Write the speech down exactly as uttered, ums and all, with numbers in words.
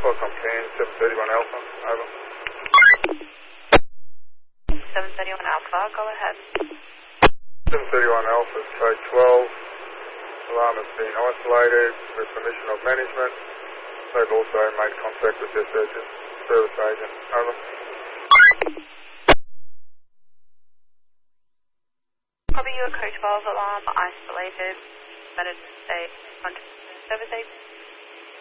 Alpha, I'm keen, seven thirty-one Alpha, over. seven thirty-one Alpha, go ahead. seven thirty-one Alpha, code twelve. Alarm has been isolated with permission of management. They've also made contact with their service, service agent. Over. Copy your code twelve alarm isolated. Better to stay on service agent.